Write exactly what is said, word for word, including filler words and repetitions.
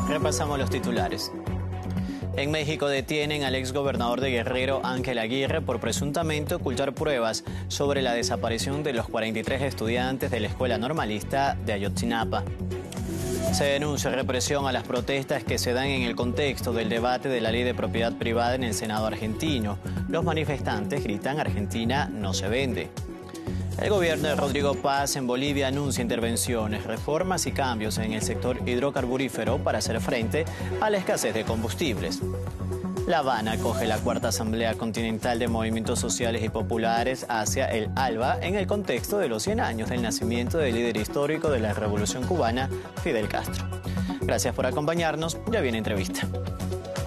Repasamos los titulares. En México detienen al exgobernador de Guerrero, Ángel Aguirre, por presuntamente ocultar pruebas sobre la desaparición de los cuarenta y tres estudiantes de la Escuela Normalista de Ayotzinapa. Se denuncia represión a las protestas que se dan en el contexto del debate de la ley de propiedad privada en el Senado argentino. Los manifestantes gritan: Argentina no se vende. El gobierno de Rodrigo Paz en Bolivia anuncia intervenciones, reformas y cambios en el sector hidrocarburífero para hacer frente a la escasez de combustibles. La Habana acoge la cuarta Asamblea Continental de Movimientos Sociales y Populares hacia el ALBA en el contexto de los cien años del nacimiento del líder histórico de la Revolución Cubana, Fidel Castro. Gracias por acompañarnos, ya viene entrevista.